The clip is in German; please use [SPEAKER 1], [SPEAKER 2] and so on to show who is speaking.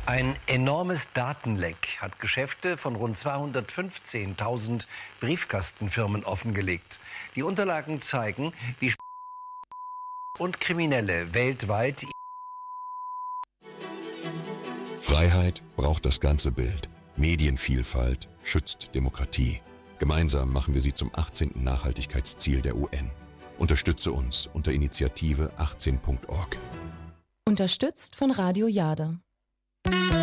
[SPEAKER 1] Ein enormes Datenleck hat Geschäfte von rund 215.000 Briefkastenfirmen offengelegt. Die Unterlagen zeigen, wie und Kriminelle weltweit.
[SPEAKER 2] Freiheit braucht das ganze Bild. Medienvielfalt schützt Demokratie. Gemeinsam machen wir sie zum 18. Nachhaltigkeitsziel der UN. Unterstütze uns unter Initiative 18.org.
[SPEAKER 3] Unterstützt von Radio Jade.